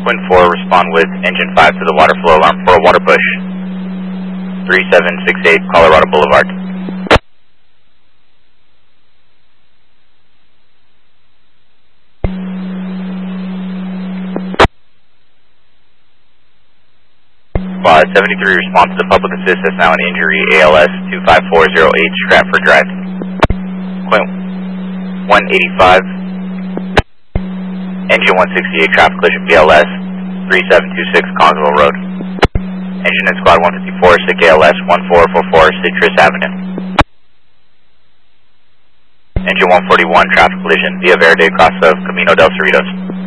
Quint 4, respond with engine 5 to the water flow alarm for a water push. 3768 Colorado Boulevard. Quad 73, response to the public assist that's now an injury, ALS 25408 Stratford Drive. Quint 185, engine 168, traffic collision, BLS 3726 Cogswell Road. Engine in squad 154, SIC ALS 1444 Citrus Avenue. Engine 141, traffic collision, Via Verde across of Camino del Cerritos.